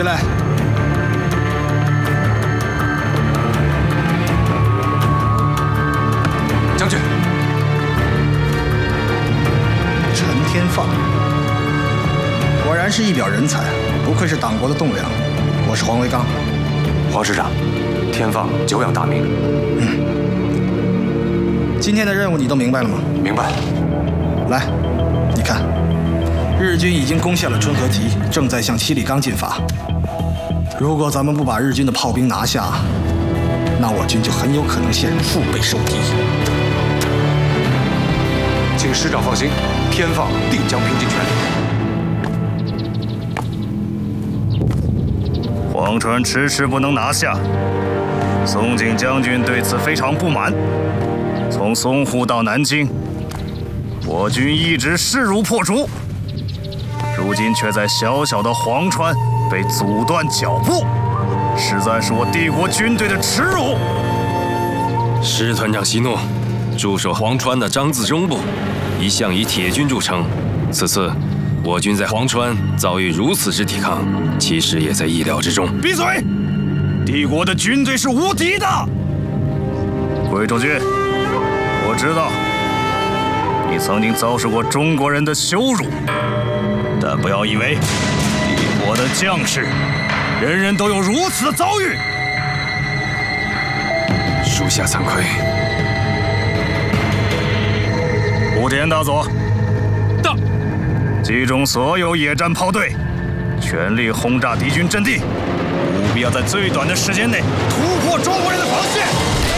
来。 将军， 陈天放，果然是一表人才，不愧是党国的栋梁。我是黄维刚。 黄师长，天放久仰大名。 今天的任务你都明白了吗？ 明白。 来，你看，日军已经攻下了春河堤，正在向七里岗进发。如果咱们不把日军的炮兵拿下，那我军就很有可能陷入腹背受敌。 请师长放心，天放定将拼尽全力。 黄川迟迟不能拿下，松井将军对此非常不满。从淞沪到南京，我军一直势如破竹，如今却在小小的黄川被阻断脚步，实在是我帝国军队的耻辱。 师团长息怒，驻守黄川的张自忠部一向以铁军著称，此次我军在黄川遭遇如此之抵抗，其实也在意料之中。 闭嘴！帝国的军队是无敌的。贵州军，我知道你曾经遭受过中国人的羞辱，但不要以为帝国的将士人人都有如此的遭遇。 属下惭愧。 武田大佐， 到， 集中所有野战炮队，全力轰炸敌军阵地，务必要在最短的时间内突破中国人的防线。